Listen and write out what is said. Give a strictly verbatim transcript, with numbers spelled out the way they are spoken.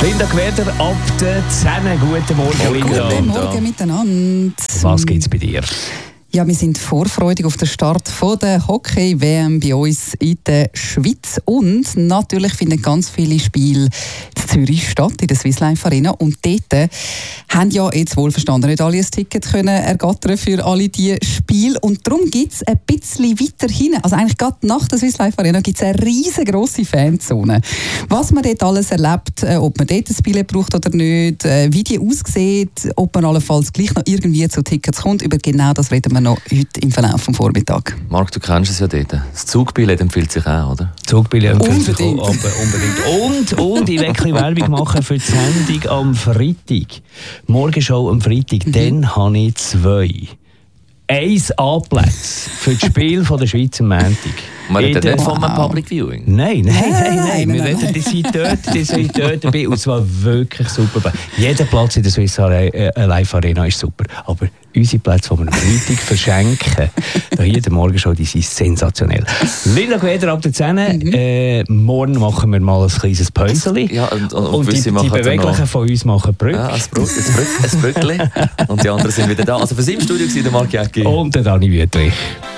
Linda Gweder ab der zehn. Guten Morgen, Linda. Guten Morgen miteinander. Was gibt's bei dir? Ja, wir sind vorfreudig auf den Start von der Hockey-W M bei uns in der Schweiz. Und natürlich finden ganz viele Spiele in Zürich statt, in der Swiss Life Arena. Und dort haben ja jetzt wohlverstanden nicht alle ein Ticket können ergattern für alle diese Spiele. Und darum gibt es ein bisschen weiter hinten, also eigentlich gerade nach der Swiss Life Arena, gibt es eine riesengroße Fanzone. Was man dort alles erlebt, ob man dort ein Billett braucht oder nicht, wie die aussieht, ob man allenfalls gleich noch irgendwie zu Tickets kommt, über genau das reden wir noch heute im Verlauf vom Vormittag. Marc, du kennst es ja dort. Das Zugbillett empfiehlt sich auch, oder? Zugbillett empfiehlt sich Unbedingt. auch, aber unbedingt. Und, und ich will ein bisschen Werbung machen für die Sendung am Freitag. Morgenshow am Freitag, mhm. Dann habe ich zwei. Eins A-Plätze für das Spiel von der Schweiz am Montag. Man redet nicht Wow. von einem Public Viewing. Nein, nein, nein, nein. Nein, Wir nein, reden, nein. die sind dort, die sind dort dabei. Und zwar wirklich super. Jeder Platz in der Swiss Life Arena ist super. Aber unsere Plätze, die wir am Freitag verschenken, da hier der Morgenshow, die sind sensationell. Linda Gweder ab der zehn. Mhm. Äh, morgen machen wir mal ein kleines Päuschen. Ja, und, und, Und die, die machen dann Beweglichen noch, von uns machen Brück. ja, ein Brück, ein Brück, ein Brückli. Und die anderen sind wieder da. Also für Sie im Studio war der Marc Jäcki. Und der Dani Wüttrich.